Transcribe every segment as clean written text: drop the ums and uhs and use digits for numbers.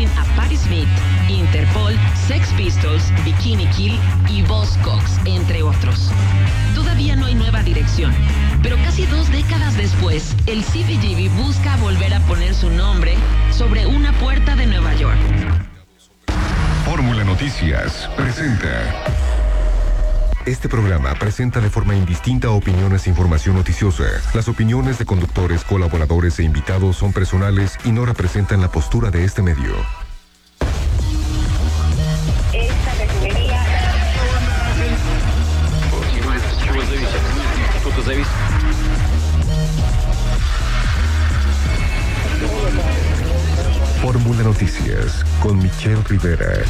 featuring a Patti Smith, Interpol, Sex Pistols, Bikini Kill y Buzzcocks, entre otros. Todavía no hay nueva dirección, pero casi 2 décadas después, el CBGB busca volver a poner su nombre sobre una puerta de Nueva York. Fórmula Noticias presenta. Este programa presenta de forma indistinta opiniones e información noticiosa. Las opiniones de conductores, colaboradores e invitados son personales y no representan la postura de este medio. Esta refinería... Fórmula Noticias con Michelle Rivera.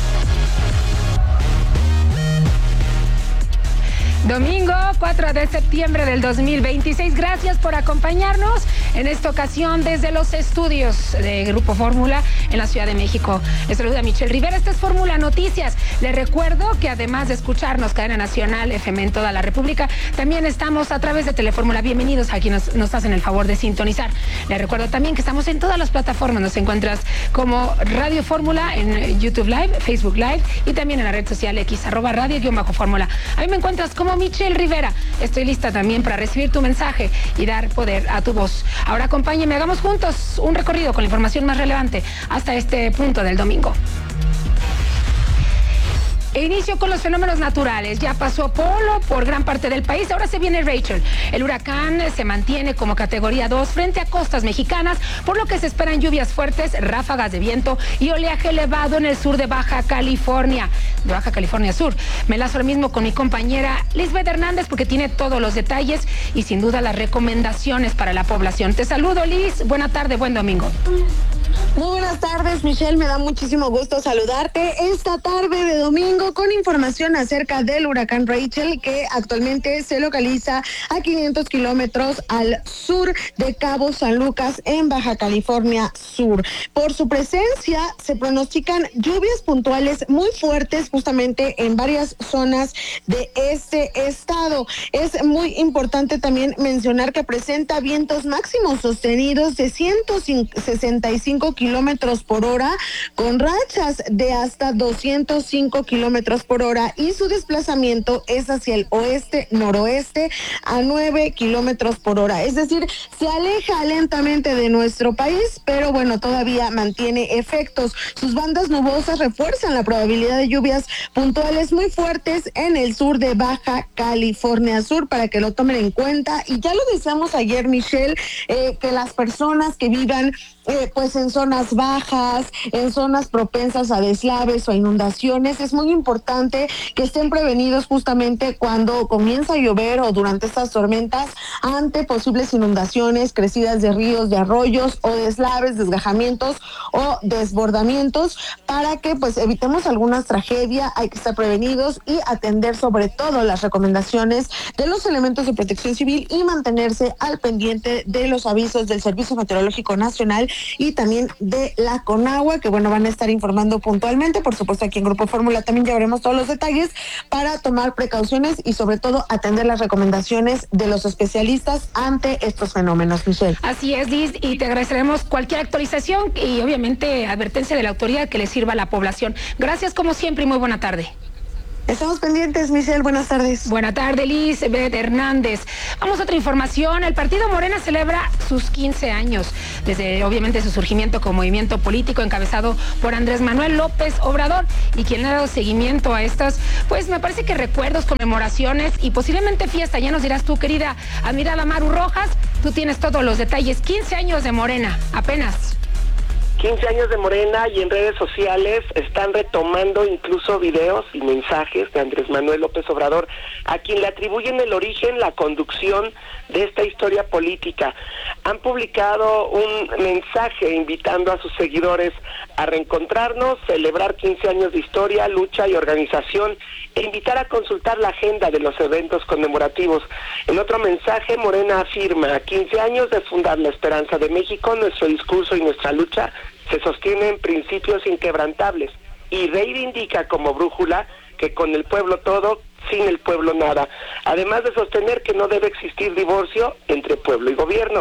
Domingo 4 de septiembre del 2026. Gracias por acompañarnos en esta ocasión desde los estudios de Grupo Fórmula en la Ciudad de México. Les saluda Michelle Rivera. Esta es Fórmula Noticias. Les recuerdo que además de escucharnos Cadena Nacional FM en toda la República, también estamos a través de Telefórmula. Bienvenidos a quienes nos hacen el favor de sintonizar. Les recuerdo también que estamos en todas las plataformas. Nos encuentras como Radio Fórmula en YouTube Live, Facebook Live y también en la red social X, @radio_fórmula. A mí me encuentras como Michelle Rivera. Estoy lista también para recibir tu mensaje y dar poder a tu voz. Ahora acompáñenme, hagamos juntos un recorrido con la información más relevante hasta este punto del domingo. E inicio con los fenómenos naturales. Ya pasó Polo por gran parte del país, ahora se viene Rachel. El huracán se mantiene como categoría 2 frente a costas mexicanas, por lo que se esperan lluvias fuertes, ráfagas de viento y oleaje elevado en el sur de Baja California Sur. Me enlazo ahora mismo con mi compañera Lisbeth Hernández porque tiene todos los detalles y sin duda las recomendaciones para la población. Te saludo, Liz. Buena tarde, buen domingo. Muy buenas tardes, Michelle, me da muchísimo gusto saludarte esta tarde de domingo con información acerca del huracán Rachel, que actualmente se localiza a 500 kilómetros al sur de Cabo San Lucas en Baja California Sur. Por su presencia se pronostican lluvias puntuales muy fuertes justamente en varias zonas de este estado. Es muy importante también mencionar que presenta vientos máximos sostenidos de 165 kilómetros por hora con rachas de hasta 205 kilómetros por hora y su desplazamiento es hacia el oeste-noroeste a 9 kilómetros por hora. Es decir, se aleja lentamente de nuestro país, pero bueno, todavía mantiene efectos. Sus bandas nubosas refuerzan la probabilidad de lluvias puntuales muy fuertes en el sur de Baja California Sur para que lo tomen en cuenta. Y ya lo decíamos ayer, Michelle, que las personas que vivan pues en zonas bajas, en zonas propensas a deslaves o a inundaciones, es muy importante que estén prevenidos justamente cuando comienza a llover o durante estas tormentas ante posibles inundaciones, crecidas de ríos, de arroyos o deslaves, desgajamientos o desbordamientos para que pues evitemos alguna tragedia. Hay que estar prevenidos y atender sobre todo las recomendaciones de los elementos de protección civil y mantenerse al pendiente de los avisos del Servicio Meteorológico Nacional y también de la CONAGUA, que bueno, van a estar informando puntualmente. Por supuesto, aquí en Grupo Fórmula también llevaremos todos los detalles para tomar precauciones y sobre todo atender las recomendaciones de los especialistas ante estos fenómenos, Michelle. Así es, Liz, y te agradeceremos cualquier actualización y obviamente advertencia de la autoridad que le sirva a la población. Gracias como siempre y muy buena tarde. Estamos pendientes, Michelle. Buenas tardes. Buenas tardes, Lisbeth Hernández. Vamos a otra información. El partido Morena celebra sus 15 años, desde obviamente su surgimiento como movimiento político encabezado por Andrés Manuel López Obrador, y quien ha dado seguimiento a estas, pues me parece que recuerdos, conmemoraciones y posiblemente fiesta. Ya nos dirás tú, querida admirada Maru Rojas, tú tienes todos los detalles. 15 años de Morena, apenas. 15 años de Morena, y en redes sociales están retomando incluso videos y mensajes de Andrés Manuel López Obrador, a quien le atribuyen el origen, la conducción de esta historia política. Han publicado un mensaje invitando a sus seguidores a reencontrarnos, celebrar 15 años de historia, lucha y organización, e invitar a consultar la agenda de los eventos conmemorativos. En otro mensaje, Morena afirma: 15 años de fundar la esperanza de México, nuestro discurso y nuestra lucha se sostienen en principios inquebrantables, y reivindica como brújula que con el pueblo todo, sin el pueblo nada, además de sostener que no debe existir divorcio entre pueblo y gobierno.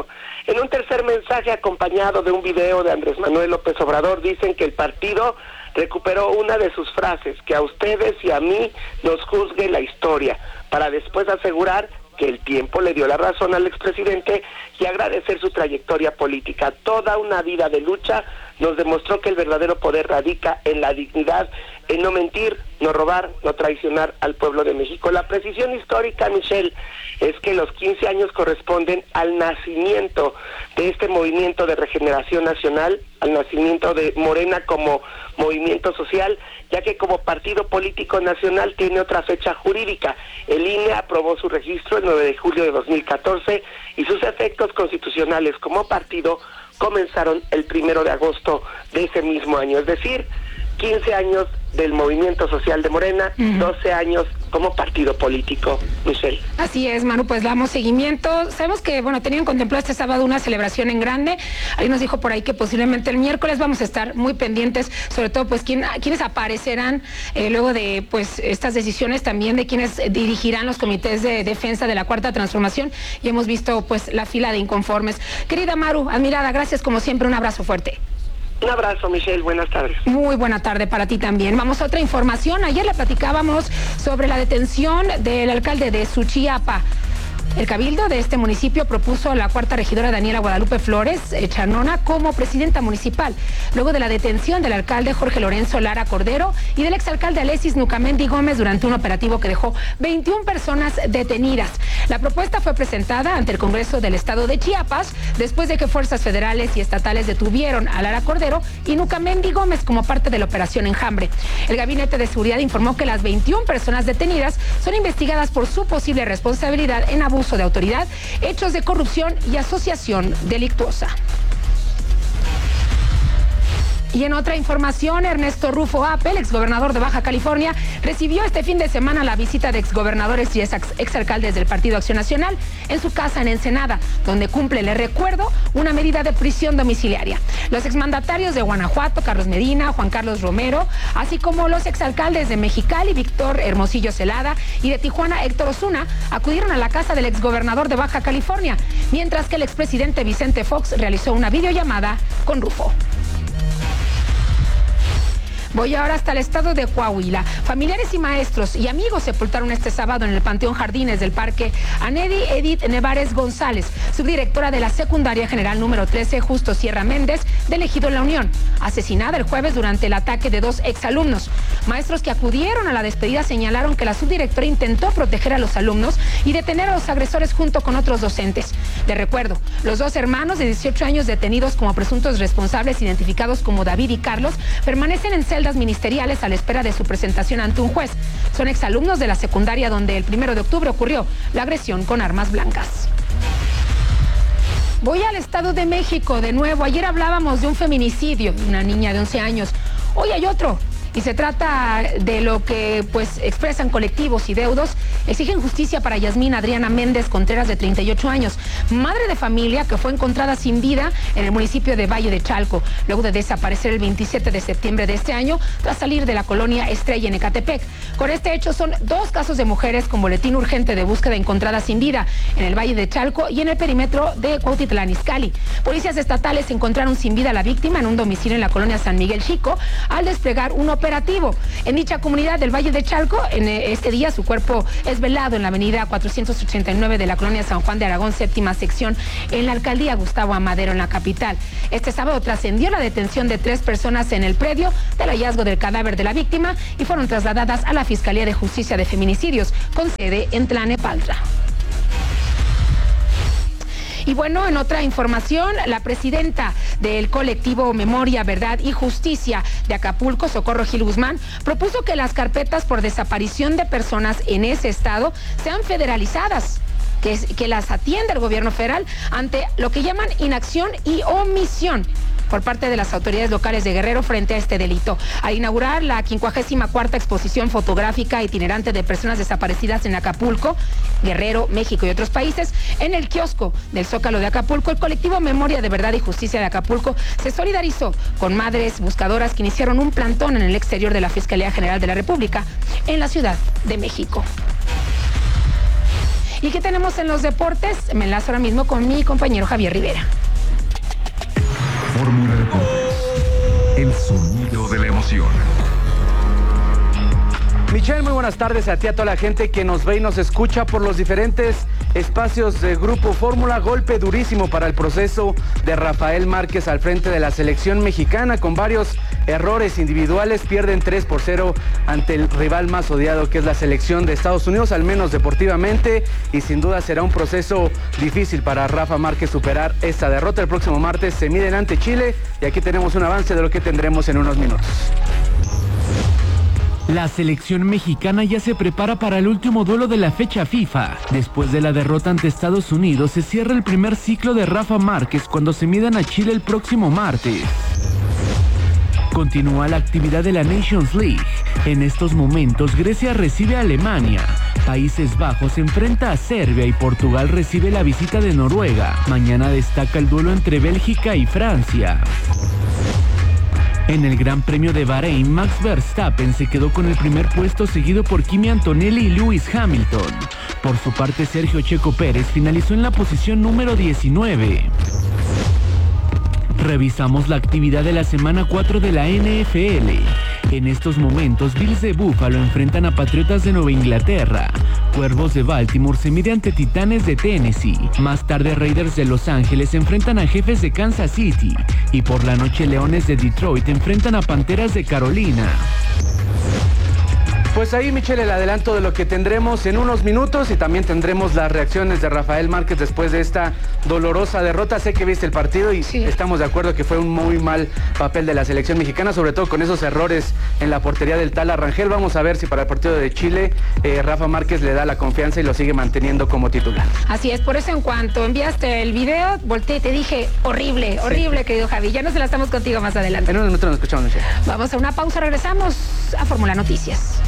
En un tercer mensaje acompañado de un video de Andrés Manuel López Obrador, dicen que el partido recuperó una de sus frases, que a ustedes y a mí nos juzgue la historia, para después asegurar que el tiempo le dio la razón al expresidente y agradecer su trayectoria política. Toda una vida de lucha nos demostró que el verdadero poder radica en la dignidad, en no mentir, no robar, no traicionar al pueblo de México. La precisión histórica, Michelle, es que los 15 años corresponden al nacimiento de este movimiento de regeneración nacional, al nacimiento de Morena como movimiento social, ya que como partido político nacional tiene otra fecha jurídica. El INE aprobó su registro el 9 de julio de 2014 y sus efectos constitucionales como partido comenzaron el 1 de agosto de ese mismo año, es decir, 15 años del movimiento social de Morena, 12 años como partido político, Michelle. Así es, Manu, pues damos seguimiento. Sabemos que, tenían contemplado este sábado una celebración en grande. Alguien nos dijo por ahí que posiblemente el miércoles vamos a estar muy pendientes, sobre todo pues quiénes aparecerán luego de pues estas decisiones, también de quienes dirigirán los comités de defensa de la Cuarta Transformación, y hemos visto pues la fila de inconformes. Querida Maru, admirada, gracias como siempre, un abrazo fuerte. Un abrazo, Michelle, buenas tardes. Muy buena tarde para ti también. Vamos a otra información. Ayer le platicábamos sobre la detención del alcalde de Suchiapa. El cabildo de este municipio propuso a la cuarta regidora Daniela Guadalupe Flores Chanona como presidenta municipal, luego de la detención del alcalde Jorge Lorenzo Lara Cordero y del exalcalde Alexis Nucamendi Gómez durante un operativo que dejó 21 personas detenidas. La propuesta fue presentada ante el Congreso del Estado de Chiapas después de que fuerzas federales y estatales detuvieron a Lara Cordero y Nucamendi Gómez como parte de la operación Enjambre. El Gabinete de Seguridad informó que las 21 personas detenidas son investigadas por su posible responsabilidad en abuso de autoridad, hechos de corrupción y asociación delictuosa. Y en otra información, Ernesto Rufo Apel, exgobernador de Baja California, recibió este fin de semana la visita de exgobernadores y exalcaldes del Partido Acción Nacional en su casa en Ensenada, donde cumple, le recuerdo, una medida de prisión domiciliaria. Los exmandatarios de Guanajuato, Carlos Medina, Juan Carlos Romero, así como los exalcaldes de Mexicali, Víctor Hermosillo Celada, y de Tijuana, Héctor Osuna, acudieron a la casa del exgobernador de Baja California, mientras que el expresidente Vicente Fox realizó una videollamada con Rufo. Voy ahora hasta el estado de Coahuila. Familiares y maestros y amigos sepultaron este sábado en el Panteón Jardines del Parque a Nedi Edith Nevares González, subdirectora de la Secundaria General número 13 Justo Sierra Méndez del Ejido La Unión, asesinada el jueves durante el ataque de 2 exalumnos. Maestros que acudieron a la despedida señalaron que la subdirectora intentó proteger a los alumnos y detener a los agresores junto con otros docentes. De recuerdo, los 2 hermanos de 18 años detenidos como presuntos responsables, identificados como David y Carlos, permanecen en celdas ministeriales a la espera de su presentación ante un juez. Son exalumnos de la secundaria donde el 1 de octubre ocurrió la agresión con armas blancas. Voy al Estado de México de nuevo. Ayer hablábamos de un feminicidio de una niña de 11 años. Hoy hay otro. Y se trata de lo que pues expresan colectivos y deudos. Exigen justicia para Yasmín Adriana Méndez Contreras, de 38 años, madre de familia que fue encontrada sin vida en el municipio de Valle de Chalco, luego de desaparecer el 27 de septiembre de este año tras salir de la colonia Estrella en Ecatepec. Con este hecho son 2 casos de mujeres con boletín urgente de búsqueda encontradas sin vida en el Valle de Chalco y en el perímetro de Cuautitlán Izcalli. Policías estatales encontraron sin vida a la víctima en un domicilio en la colonia San Miguel Chico al desplegar un operativo. En dicha comunidad del Valle de Chalco, en este día su cuerpo es velado en la avenida 489 de la colonia San Juan de Aragón, 7ª sección, en la alcaldía Gustavo Amadero, en la capital. Este sábado trascendió la detención de 3 personas en el predio del hallazgo del cadáver de la víctima y fueron trasladadas a la Fiscalía de Justicia de Feminicidios, con sede en Tlanepantla. Y bueno, en otra información, la presidenta del colectivo Memoria, Verdad y Justicia de Acapulco, Socorro Gil Guzmán, propuso que las carpetas por desaparición de personas en ese estado sean federalizadas, que las atienda el gobierno federal ante lo que llaman inacción y omisión por parte de las autoridades locales de Guerrero frente a este delito. Al inaugurar la 54ª exposición fotográfica itinerante de personas desaparecidas en Acapulco, Guerrero, México y otros países, en el kiosco del Zócalo de Acapulco, el colectivo Memoria de Verdad y Justicia de Acapulco se solidarizó con madres buscadoras que iniciaron un plantón en el exterior de la Fiscalía General de la República en la Ciudad de México. ¿Y qué tenemos en los deportes? Me enlazo ahora mismo con mi compañero Javier Rivera. Fórmula Deportes. El sonido de la emoción. Michelle, muy buenas tardes a ti, a toda la gente que nos ve y nos escucha por los diferentes espacios de Grupo Fórmula. Golpe durísimo para el proceso de Rafael Márquez al frente de la selección mexicana, con varios errores individuales. Pierden 3-0 ante el rival más odiado, que es la selección de Estados Unidos, al menos deportivamente, y sin duda será un proceso difícil para Rafa Márquez superar esta derrota. El próximo martes se miden ante Chile y aquí tenemos un avance de lo que tendremos en unos minutos. La selección mexicana ya se prepara para el último duelo de la fecha FIFA. Después de la derrota ante Estados Unidos, se cierra el primer ciclo de Rafa Márquez cuando se midan a Chile el próximo martes. Continúa la actividad de la Nations League. En estos momentos, Grecia recibe a Alemania. Países Bajos enfrenta a Serbia y Portugal recibe la visita de Noruega. Mañana destaca el duelo entre Bélgica y Francia. En el Gran Premio de Bahrein, Max Verstappen se quedó con el primer puesto, seguido por Kimi Antonelli y Lewis Hamilton. Por su parte, Sergio Checo Pérez finalizó en la posición número 19. Revisamos la actividad de la semana 4 de la NFL. En estos momentos, Bills de Buffalo enfrentan a Patriotas de Nueva Inglaterra. Cuervos de Baltimore se mide ante Titanes de Tennessee. Más tarde, Raiders de Los Ángeles enfrentan a Jefes de Kansas City. Y por la noche, Leones de Detroit enfrentan a Panteras de Carolina. Pues ahí, Michelle, el adelanto de lo que tendremos en unos minutos, y también tendremos las reacciones de Rafael Márquez después de esta dolorosa derrota. Sé que viste el partido y sí, estamos de acuerdo que fue un muy mal papel de la selección mexicana, sobre todo con esos errores en la portería del Tala Rangel. Vamos a ver si para el partido de Chile Rafa Márquez le da la confianza y lo sigue manteniendo como titular. Así es, por eso en cuanto enviaste el video, volteé y te dije, horrible, horrible, querido Javi. Ya nos enlazamos contigo más adelante. En unos minutos nos escuchamos, Michelle. Vamos a una pausa, regresamos a Fórmula Noticias.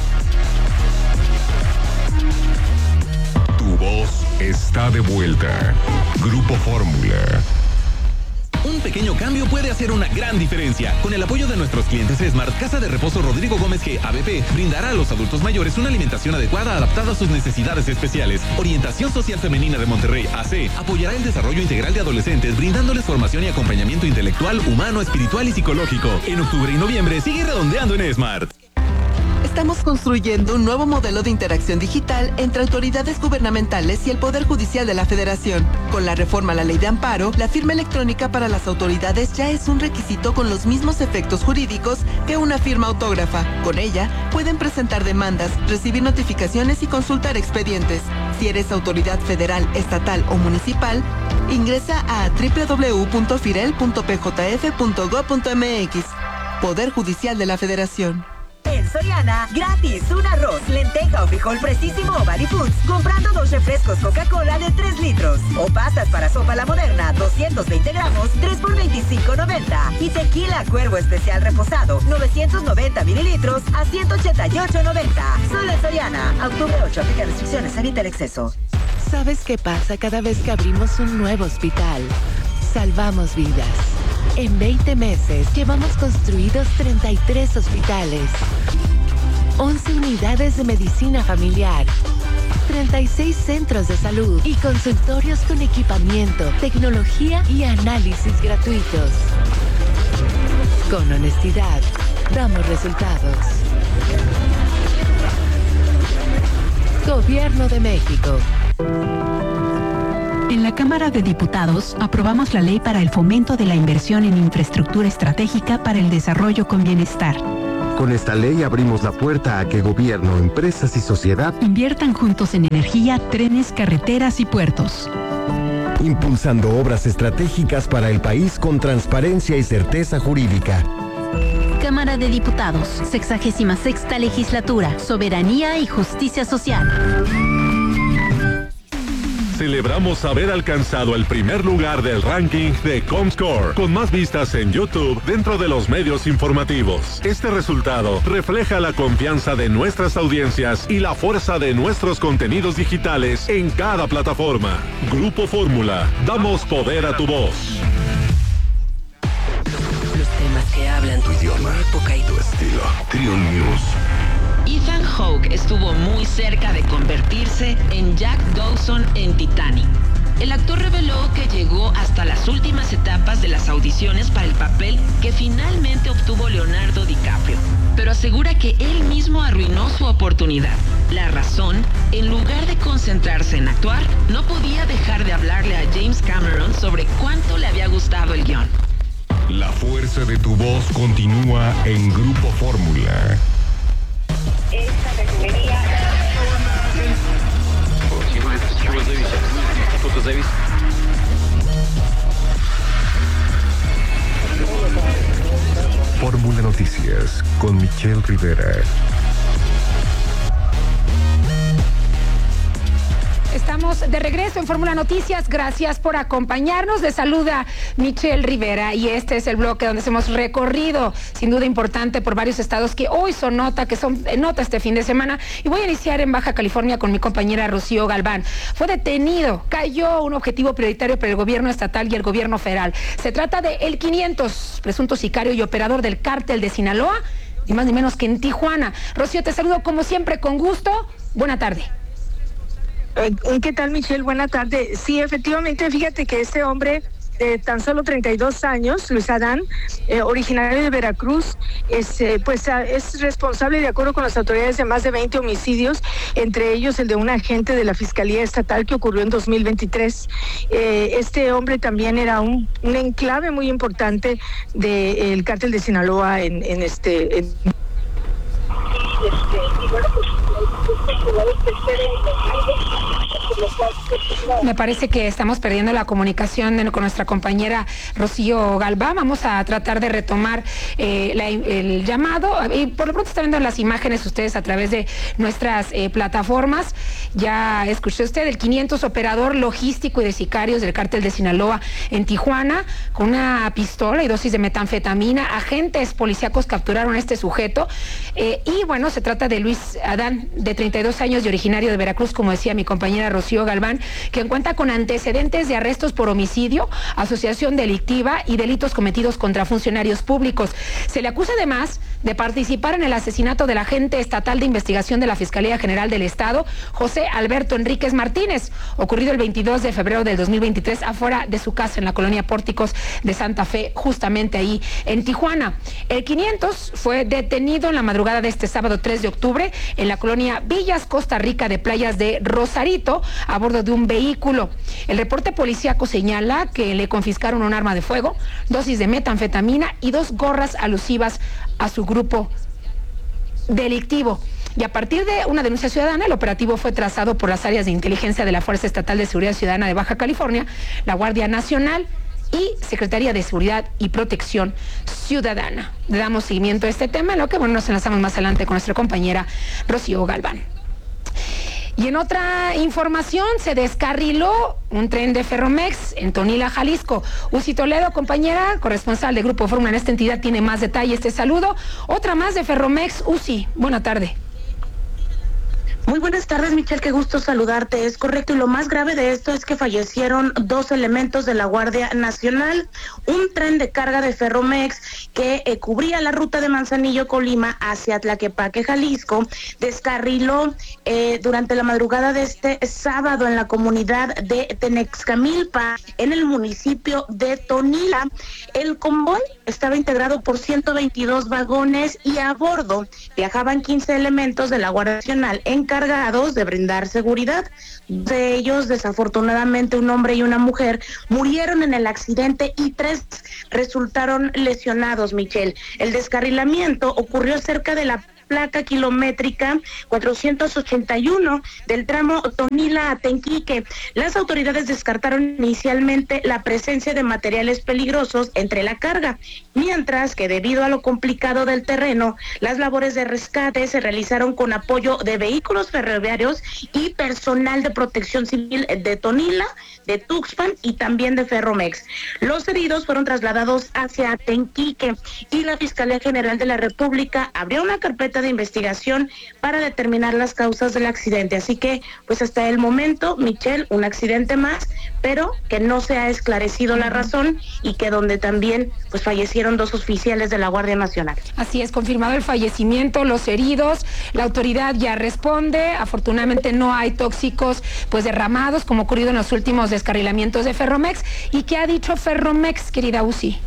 Tu voz está de vuelta. Grupo Fórmula. Un pequeño cambio puede hacer una gran diferencia. Con el apoyo de nuestros clientes Smart, Casa de Reposo Rodrigo Gómez G. ABP brindará a los adultos mayores una alimentación adecuada adaptada a sus necesidades especiales. Orientación Social Femenina de Monterrey, AC, apoyará el desarrollo integral de adolescentes, brindándoles formación y acompañamiento intelectual, humano, espiritual y psicológico. En octubre y noviembre sigue redondeando en Smart. Estamos construyendo un nuevo modelo de interacción digital entre autoridades gubernamentales y el Poder Judicial de la Federación. Con la reforma a la Ley de Amparo, la firma electrónica para las autoridades ya es un requisito con los mismos efectos jurídicos que una firma autógrafa. Con ella, pueden presentar demandas, recibir notificaciones y consultar expedientes. Si eres autoridad federal, estatal o municipal, ingresa a www.firel.pjf.gov.mx. Poder Judicial de la Federación. En Soriana, gratis, un arroz, lenteja o frijol Precisísimo o Body Foods, comprando 2 refrescos Coca-Cola de 3 litros. O pastas para sopa La Moderna, 220 gramos, 3 por $25.90. Y tequila Cuervo Especial Reposado, 990 mililitros a $188.90. Solo en Soriana. Octubre 8, aplica restricciones, evita el exceso. ¿Sabes qué pasa cada vez que abrimos un nuevo hospital? Salvamos vidas. En 20 meses llevamos construidos 33 hospitales, 11 unidades de medicina familiar, 36 centros de salud y consultorios con equipamiento, tecnología y análisis gratuitos. Con honestidad, damos resultados. Gobierno de México. En la Cámara de Diputados aprobamos la ley para el fomento de la inversión en infraestructura estratégica para el desarrollo con bienestar. Con esta ley abrimos la puerta a que gobierno, empresas y sociedad inviertan juntos en energía, trenes, carreteras y puertos. Impulsando obras estratégicas para el país con transparencia y certeza jurídica. Cámara de Diputados, 66ª Legislatura, Soberanía y Justicia Social. Celebramos haber alcanzado el primer lugar del ranking de Comscore, con más vistas en YouTube dentro de los medios informativos. Este resultado refleja la confianza de nuestras audiencias y la fuerza de nuestros contenidos digitales en cada plataforma. Grupo Fórmula, damos poder a tu voz. Los temas que hablan tu idioma, tu época y tu estilo. Trion News. Ethan Hawke estuvo muy cerca de convertirse en Jack Dawson en Titanic. El actor reveló que llegó hasta las últimas etapas de las audiciones para el papel que finalmente obtuvo Leonardo DiCaprio, pero asegura que él mismo arruinó su oportunidad. La razón, en lugar de concentrarse en actuar, no podía dejar de hablarle a James Cameron sobre cuánto le había gustado el guión. La fuerza de tu voz continúa en Grupo Fórmula. Esta refinería... Fórmula Noticias con Michelle Rivera. Estamos de regreso en Fórmula Noticias. Gracias por acompañarnos. Les saluda Michelle Rivera y este es el bloque donde hemos recorrido, sin duda importante, por varios estados que hoy son nota, que son nota este fin de semana. Y voy a iniciar en Baja California con mi compañera Rocío Galván. Fue detenido, cayó un objetivo prioritario para el gobierno estatal y el gobierno federal. Se trata de El 500, presunto sicario y operador del cártel de Sinaloa, ni más ni menos que en Tijuana. Rocío, te saludo como siempre con gusto. Buena tarde. ¿Qué tal, Michelle? Buena tarde. Sí, efectivamente, fíjate que este hombre de tan solo 32 años, Luis Adán, originario de Veracruz, es responsable, de acuerdo con las autoridades, de más de 20 homicidios, entre ellos el de un agente de la Fiscalía Estatal que ocurrió en 2023. Este hombre también era un enclave muy importante del cártel de Sinaloa Me parece que estamos perdiendo la comunicación con nuestra compañera Rocío Galván. Vamos a tratar de retomar el llamado. Y por lo pronto están viendo las imágenes ustedes a través de nuestras plataformas. Ya escuchó usted el 500 operador logístico y de sicarios del cártel de Sinaloa en Tijuana, con una pistola y dosis de metanfetamina. Agentes policíacos capturaron a este sujeto. Y bueno, se trata de Luis Adán, de 32 años y originario de Veracruz, como decía mi compañera Rocío Galván, que cuenta con antecedentes de arrestos por homicidio, asociación delictiva y delitos cometidos contra funcionarios públicos. Se le acusa además de participar en el asesinato del agente estatal de investigación de la Fiscalía General del Estado, José Alberto Enríquez Martínez, ocurrido el 22 de febrero del 2023 afuera de su casa en la colonia Pórticos de Santa Fe, justamente ahí en Tijuana. El 500 fue detenido en la madrugada de este sábado 3 de octubre en la colonia Villas, Costa Rica de Playas de Rosarito, a bordo de un vehículo. El reporte policíaco señala que le confiscaron un arma de fuego, dosis de metanfetamina y 2 gorras alusivas a su grupo delictivo. Y a partir de una denuncia ciudadana, el operativo fue trazado por las áreas de inteligencia de la Fuerza Estatal de Seguridad Ciudadana de Baja California, la Guardia Nacional y Secretaría de Seguridad y Protección Ciudadana. Le damos seguimiento a este tema, en lo que nos enlazamos más adelante con nuestra compañera Rocío Galván. Y en otra información, se descarriló un tren de Ferromex en Tonila, Jalisco. Uzi Toledo, compañera, corresponsal de Grupo Fórmula en esta entidad, tiene más detalles. Te saludo. Otra más de Ferromex. Uzi, buena tarde. Muy buenas tardes, Michelle, qué gusto saludarte. Es correcto, y lo más grave de esto es que fallecieron 2 elementos de la Guardia Nacional. Un tren de carga de Ferromex que cubría la ruta de Manzanillo, Colima, hacia Tlaquepaque, Jalisco, descarriló durante la madrugada de este sábado en la comunidad de Tenexcamilpa, en el municipio de Tonila. El convoy estaba integrado por 122 vagones y a bordo viajaban 15 elementos de la Guardia Nacional encargados de brindar seguridad. De ellos, desafortunadamente, un hombre y una mujer murieron en el accidente y 3 resultaron lesionados, Michelle. El descarrilamiento ocurrió cerca de la placa kilométrica 481 del tramo Tonila a Tenquique. Las autoridades descartaron inicialmente la presencia de materiales peligrosos entre la carga, mientras que debido a lo complicado del terreno, las labores de rescate se realizaron con apoyo de vehículos ferroviarios y personal de protección civil de Tonila, de Tuxpan y también de Ferromex. Los heridos fueron trasladados hacia Tenquique y la Fiscalía General de la República abrió una carpeta carpeta de investigación para determinar las causas del accidente. Así que, pues hasta el momento, Michelle, un accidente más, pero que no se ha esclarecido la razón y que donde también pues fallecieron 2 oficiales de la Guardia Nacional. Así es, confirmado el fallecimiento, los heridos, la autoridad ya responde, afortunadamente no hay tóxicos pues derramados como ocurrido en los últimos descarrilamientos de Ferromex. ¿Y qué ha dicho Ferromex, querida Uzi?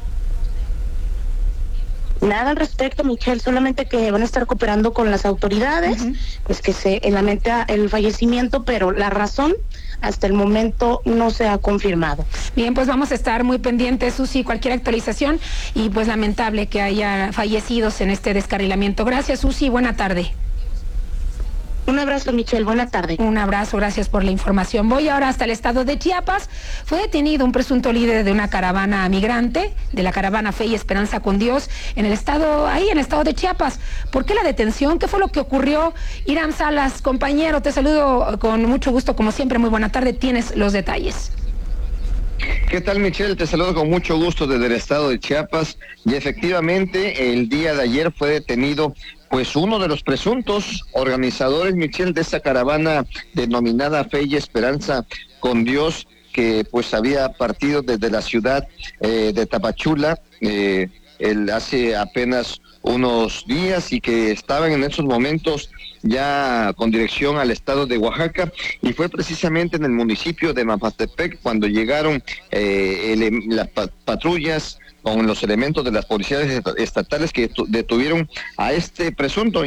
Nada al respecto, Michelle, solamente que van a estar cooperando con las autoridades, pues que se lamenta el fallecimiento, pero la razón hasta el momento no se ha confirmado. Bien, pues vamos a estar muy pendientes, Susi, cualquier actualización, y pues lamentable que haya fallecidos en este descarrilamiento. Gracias, Susi, buena tarde. Un abrazo, Michelle, buena tarde. Un abrazo, gracias por la información. Voy ahora hasta el estado de Chiapas. Fue detenido un presunto líder de una caravana migrante, de la caravana Fe y Esperanza con Dios, en el estado de Chiapas. ¿Por qué la detención? ¿Qué fue lo que ocurrió? Irán Salas, compañero, te saludo con mucho gusto, como siempre, muy buena tarde, tienes los detalles. ¿Qué tal, Michelle? Te saludo con mucho gusto desde el estado de Chiapas. Y efectivamente, el día de ayer fue detenido pues uno de los presuntos organizadores, Michelle, de esa caravana denominada Fe y Esperanza con Dios, que pues había partido desde la ciudad de Tapachula hace apenas unos días y que estaban en esos momentos ya con dirección al estado de Oaxaca, y fue precisamente en el municipio de Mapastepec cuando llegaron las patrullas con los elementos de las policías estatales que detuvieron a este presunto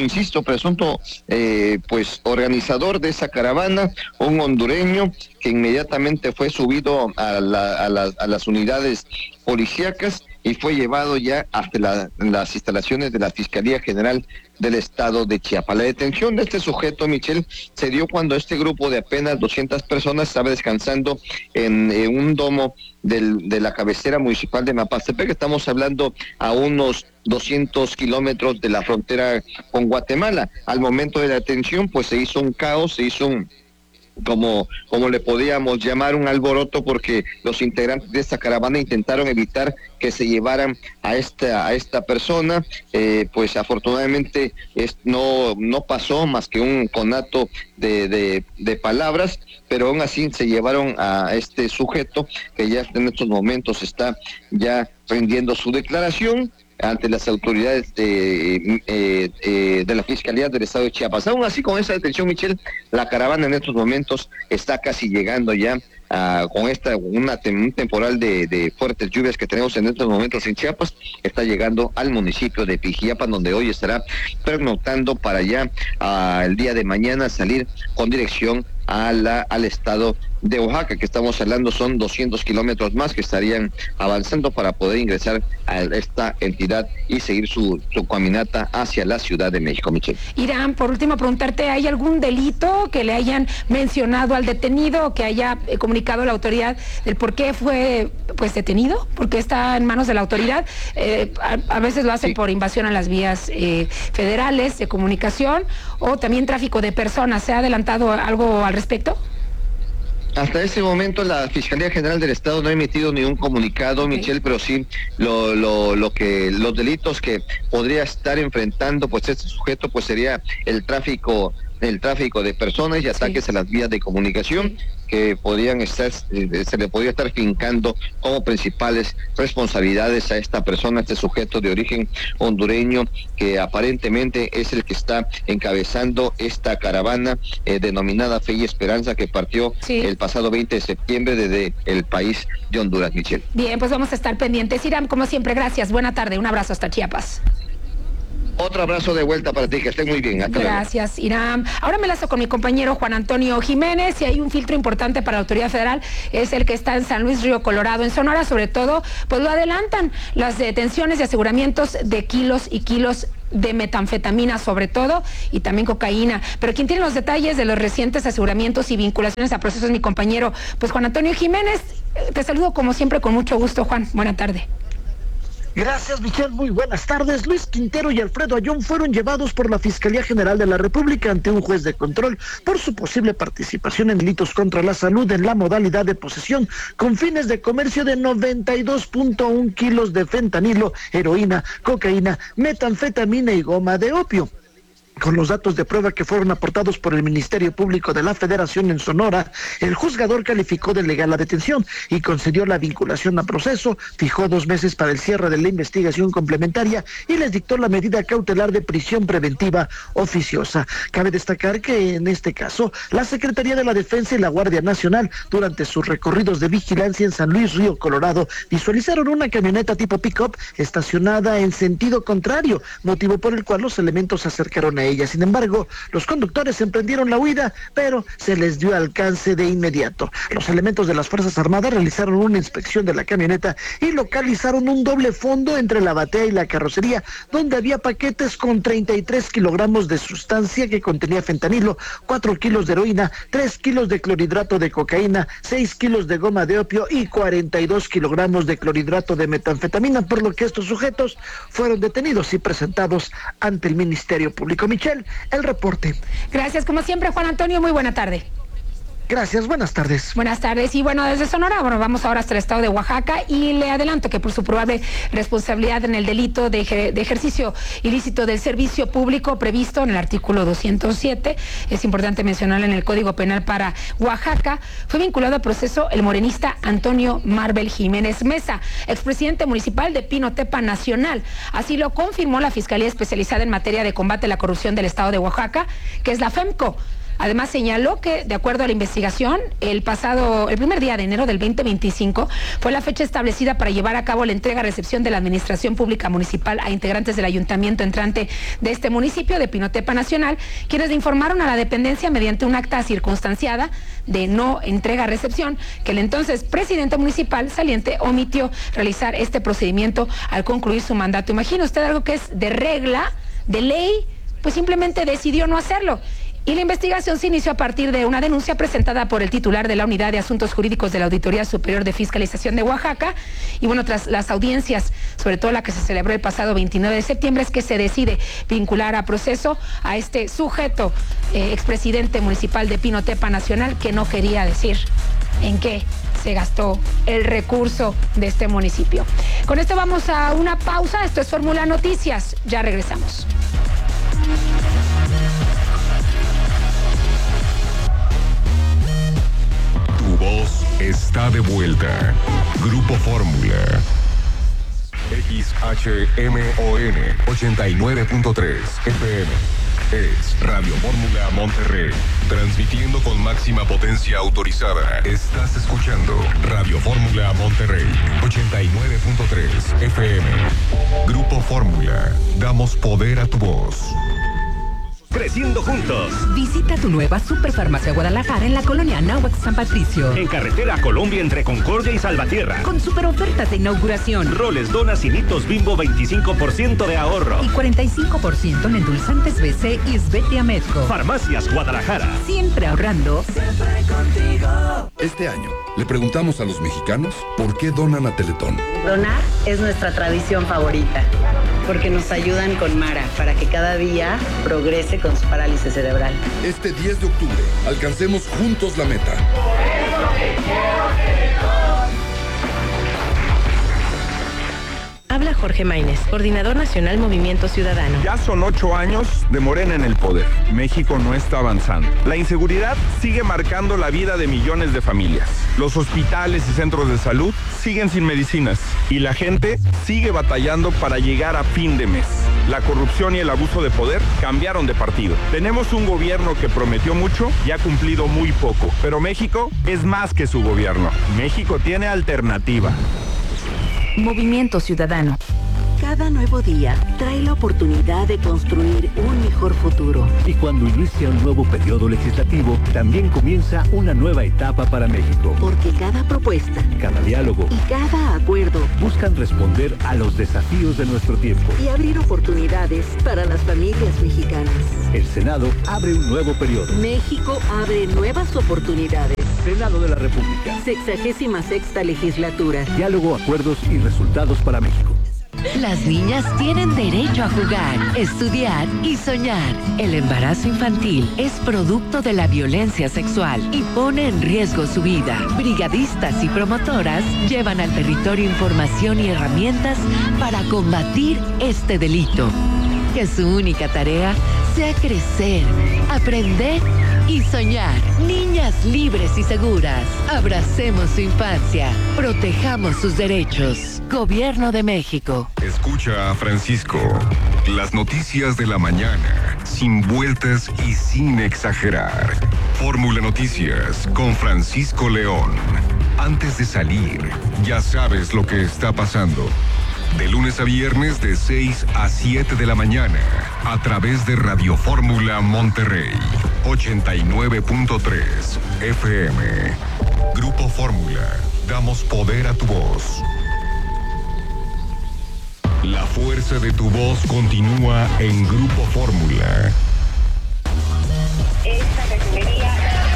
pues organizador de esa caravana, un hondureño que inmediatamente fue subido a las unidades policíacas y fue llevado ya hasta las instalaciones de la Fiscalía General del Estado de Chiapas. La detención de este sujeto, Michelle, se dio cuando este grupo de apenas 200 personas estaba descansando en un domo de la cabecera municipal de Mapastepec. Estamos hablando a unos 200 kilómetros de la frontera con Guatemala. Al momento de la detención, pues se hizo un caos, se hizo como le podíamos llamar, un alboroto, porque los integrantes de esta caravana intentaron evitar que se llevaran a esta persona. Pues afortunadamente no pasó más que un conato de palabras, pero aún así se llevaron a este sujeto que ya en estos momentos está ya rindiendo su declaración ante las autoridades de la Fiscalía del Estado de Chiapas. Aún así, con esa detención, Michelle, la caravana en estos momentos está casi llegando ya con un temporal de fuertes lluvias que tenemos en estos momentos en Chiapas, está llegando al municipio de Pijiapan, donde hoy estará pernoctando para ya el día de mañana salir con dirección al estado de Oaxaca, que estamos hablando son 200 kilómetros más que estarían avanzando para poder ingresar a esta entidad y seguir su caminata hacia la Ciudad de México, Michelle. Irán, por último, preguntarte, ¿hay algún delito que le hayan mencionado al detenido o que haya comunicado a la autoridad del por qué fue pues detenido? ¿Por qué está en manos de la autoridad? A veces lo hacen por invasión a las vías federales de comunicación o también tráfico de personas. ¿Se ha adelantado algo al respecto? Hasta ese momento la Fiscalía General del Estado no ha emitido ningún comunicado, Michelle, pero sí los delitos que podría estar enfrentando pues este sujeto pues sería el tráfico de personas y ataques a las vías de comunicación, que podrían estar, se le podría estar fincando como principales responsabilidades a esta persona, este sujeto de origen hondureño, que aparentemente es el que está encabezando esta caravana denominada Fe y Esperanza, que partió el pasado 20 de septiembre desde el país de Honduras, Michelle. Bien, pues vamos a estar pendientes. Irán, como siempre, gracias. Buena tarde. Un abrazo hasta Chiapas. Otro abrazo de vuelta para ti, que estés muy bien. Hasta Gracias, Irán. Ahora me lazo con mi compañero Juan Antonio Jiménez, y hay un filtro importante para la autoridad federal, es el que está en San Luis Río Colorado, en Sonora, sobre todo, pues lo adelantan las detenciones y aseguramientos de kilos y kilos de metanfetamina sobre todo, y también cocaína. Pero quien tiene los detalles de los recientes aseguramientos y vinculaciones a procesos es mi compañero, pues Juan Antonio Jiménez. Te saludo como siempre con mucho gusto, Juan. Buena tarde. Gracias, Michelle. Muy buenas tardes. Luis Quintero y Alfredo Ayón fueron llevados por la Fiscalía General de la República ante un juez de control por su posible participación en delitos contra la salud en la modalidad de posesión con fines de comercio de 92.1 kilos de fentanilo, heroína, cocaína, metanfetamina y goma de opio. Con los datos de prueba que fueron aportados por el Ministerio Público de la Federación en Sonora, el juzgador calificó de legal la detención y concedió la vinculación a proceso, fijó 2 meses para el cierre de la investigación complementaria y les dictó la medida cautelar de prisión preventiva oficiosa. Cabe destacar que en este caso, la Secretaría de la Defensa y la Guardia Nacional, durante sus recorridos de vigilancia en San Luis Río Colorado, visualizaron una camioneta tipo pick-up estacionada en sentido contrario, motivo por el cual los elementos se acercaron a ella. Sin embargo, los conductores emprendieron la huida, pero se les dio alcance de inmediato. Los elementos de las Fuerzas Armadas realizaron una inspección de la camioneta y localizaron un doble fondo entre la batea y la carrocería, donde había paquetes con 33 kilogramos de sustancia que contenía fentanilo, 4 kilos de heroína, 3 kilos de clorhidrato de cocaína, 6 kilos de goma de opio y 42 kilogramos de clorhidrato de metanfetamina, por lo que estos sujetos fueron detenidos y presentados ante el Ministerio Público. Michelle, el reporte. Gracias, como siempre, Juan Antonio, muy buena tarde. Gracias, buenas tardes. Buenas tardes. Y bueno, desde Sonora, vamos ahora hasta el estado de Oaxaca y le adelanto que por su probable responsabilidad en el delito de ejercicio ilícito del servicio público previsto en el artículo 207, es importante mencionarlo en el Código Penal para Oaxaca, fue vinculado a proceso el morenista Antonio Marbel Jiménez Mesa, expresidente municipal de Pinotepa Nacional. Así lo confirmó la Fiscalía Especializada en Materia de Combate a la Corrupción del estado de Oaxaca, que es la FEMCO. Además señaló que, de acuerdo a la investigación, el primer día de enero del 2025 fue la fecha establecida para llevar a cabo la entrega-recepción de la Administración Pública Municipal a integrantes del ayuntamiento entrante de este municipio de Pinotepa Nacional, quienes le informaron a la dependencia mediante un acta circunstanciada de no entrega-recepción que el entonces presidente municipal saliente omitió realizar este procedimiento al concluir su mandato. Imagina usted algo que es de regla, de ley, pues simplemente decidió no hacerlo. Y la investigación se inició a partir de una denuncia presentada por el titular de la Unidad de Asuntos Jurídicos de la Auditoría Superior de Fiscalización de Oaxaca. Y bueno, tras las audiencias, sobre todo la que se celebró el pasado 29 de septiembre, es que se decide vincular a proceso a este sujeto, expresidente municipal de Pinotepa Nacional, que no quería decir en qué se gastó el recurso de este municipio. Con esto vamos a una pausa. Esto es Fórmula Noticias. Ya regresamos. Tu voz está de vuelta. Grupo Fórmula. XHMON 89.3 FM. Es Radio Fórmula Monterrey. Transmitiendo con máxima potencia autorizada. Estás escuchando Radio Fórmula Monterrey 89.3 FM. Grupo Fórmula. Damos poder a tu voz. Creciendo juntos. Visita tu nueva Superfarmacia Guadalajara en la colonia Anáhuac San Patricio. En carretera Colombia entre Concordia y Salvatierra. Con super ofertas de inauguración. Roles, donas y litos Bimbo 25% de ahorro. Y 45% en endulzantes BC y Svetia Medco. Farmacias Guadalajara. Siempre ahorrando. Siempre contigo. Este año le preguntamos a los mexicanos por qué donan a Teletón. Donar es nuestra tradición favorita, porque nos ayudan con Mara para que cada día progrese con su parálisis cerebral. Este 10 de octubre, alcancemos juntos la meta. Habla Jorge Maínez, coordinador nacional Movimiento Ciudadano. Ya son 8 años de Morena en el poder. México no está avanzando. La inseguridad sigue marcando la vida de millones de familias. Los hospitales y centros de salud siguen sin medicinas. Y la gente sigue batallando para llegar a fin de mes. La corrupción y el abuso de poder cambiaron de partido. Tenemos un gobierno que prometió mucho y ha cumplido muy poco. Pero México es más que su gobierno. México tiene alternativa. Movimiento Ciudadano. Cada nuevo día trae la oportunidad de construir un mejor futuro. Y cuando inicia un nuevo periodo legislativo, también comienza una nueva etapa para México. Porque cada propuesta, cada diálogo y cada acuerdo buscan responder a los desafíos de nuestro tiempo y abrir oportunidades para las familias mexicanas. El Senado abre un nuevo periodo. México abre nuevas oportunidades. Senado de la República. 66ª legislatura. Diálogo, acuerdos y resultados para México. Las niñas tienen derecho a jugar, estudiar y soñar. El embarazo infantil es producto de la violencia sexual y pone en riesgo su vida. Brigadistas y promotoras llevan al territorio información y herramientas para combatir este delito. Que su única tarea desea crecer, aprender y soñar. Niñas libres y seguras. Abracemos su infancia. Protejamos sus derechos. Gobierno de México. Escucha a Francisco. Las noticias de la mañana, sin vueltas y sin exagerar. Fórmula Noticias con Francisco León. Antes de salir, ya sabes lo que está pasando. De lunes a viernes de 6 a 7 de la mañana, a través de Radio Fórmula Monterrey, 89.3 FM. Grupo Fórmula, damos poder a tu voz. La fuerza de tu voz continúa en Grupo Fórmula. Esta refinería...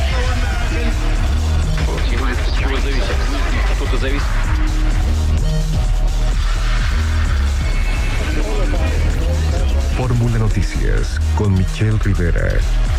Fórmula Noticias con Michelle Rivera.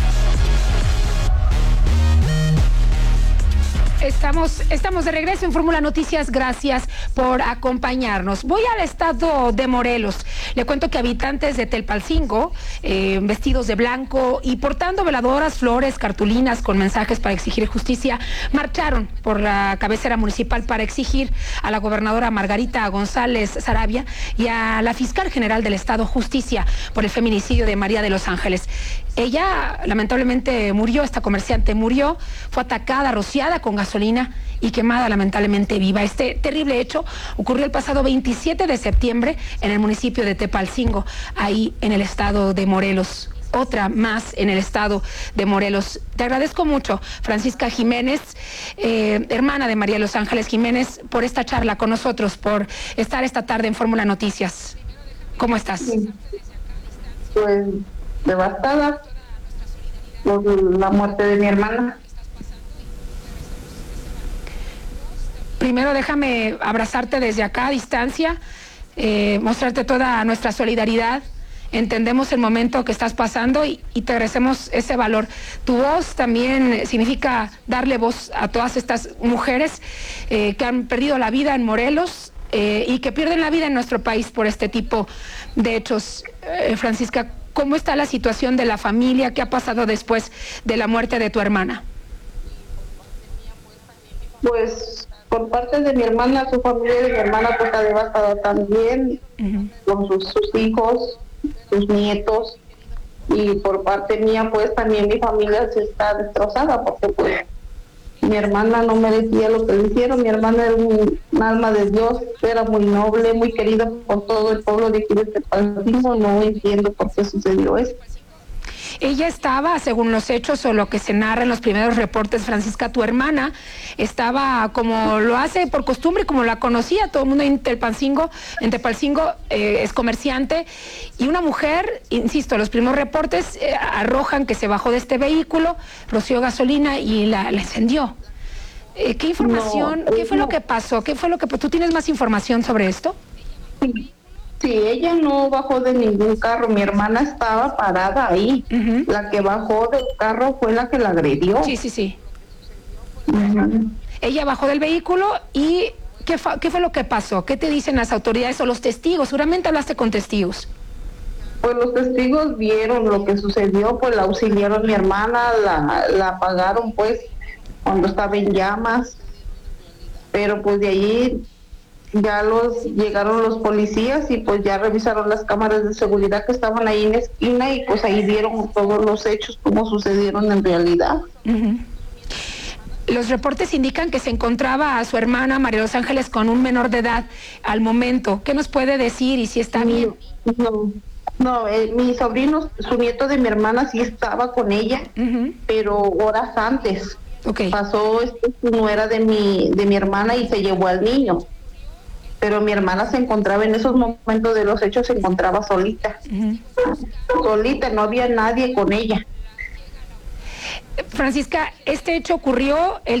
Estamos de regreso en Fórmula Noticias. Gracias por acompañarnos. Voy al estado de Morelos. Le cuento que habitantes de Telpalcingo, vestidos de blanco y portando veladoras, flores, cartulinas con mensajes para exigir justicia, marcharon por la cabecera municipal para exigir a la gobernadora Margarita González Sarabia y a la fiscal general del estado justicia por el feminicidio de María de los Ángeles. Ella lamentablemente murió, esta comerciante murió, fue atacada, rociada con gasolina y quemada lamentablemente viva. Este terrible hecho ocurrió el pasado 27 de septiembre en el municipio de Tepalcingo, ahí en el estado de Morelos. Otra más en el estado de Morelos. Te agradezco mucho, Francisca Jiménez, hermana de María de los Ángeles Jiménez, por esta charla con nosotros, por estar esta tarde en Fórmula Noticias. ¿Cómo estás? Pues devastada por la muerte de mi hermana. Primero déjame abrazarte desde acá a distancia, mostrarte toda nuestra solidaridad. Entendemos el momento que estás pasando y te agradecemos ese valor. Tu voz también significa darle voz a todas estas mujeres que han perdido la vida en Morelos y que pierden la vida en nuestro país por este tipo de hechos. Francisca, ¿cómo está la situación de la familia? ¿Qué ha pasado después de la muerte de tu hermana? Pues por parte de mi hermana, su familia de mi hermana pues está devastada también, con sus hijos, sus nietos, y por parte mía pues también mi familia se está destrozada porque pues mi hermana no merecía lo que le hicieron. Mi hermana era un alma de Dios, era muy noble, muy querida por todo el pueblo de aquí de Tepalcingo. No entiendo por qué sucedió esto. Ella estaba, según los hechos o lo que se narra en los primeros reportes, Francisca, tu hermana, estaba como lo hace por costumbre, como la conocía todo el mundo en Tepalcingo, es comerciante, y una mujer, insisto, los primeros reportes arrojan que se bajó de este vehículo, roció gasolina y la encendió. ¿Qué información, qué fue lo que pasó? ¿Tú tienes más información sobre esto? Sí, ella no bajó de ningún carro, mi hermana estaba parada ahí. La que bajó del carro fue la que la agredió. Sí. Ella bajó del vehículo y ¿qué fue lo que pasó? ¿Qué te dicen las autoridades o los testigos? Seguramente hablaste con testigos. Pues los testigos vieron lo que sucedió, pues la auxiliaron mi hermana, la apagaron pues cuando estaba en llamas, pero pues de allí ya llegaron los policías y pues ya revisaron las cámaras de seguridad que estaban ahí en la esquina y pues ahí vieron todos los hechos como sucedieron en realidad. Los reportes indican que se encontraba a su hermana María de los Ángeles con un menor de edad al momento. ¿Qué nos puede decir y si está bien? No, mi sobrino, su nieto de mi hermana sí estaba con ella, pero horas antes pasó su nuera de mi hermana y se llevó al niño. Pero mi hermana se encontraba en esos momentos de los hechos, se encontraba solita. Solita, no había nadie con ella. Francisca, este hecho ocurrió el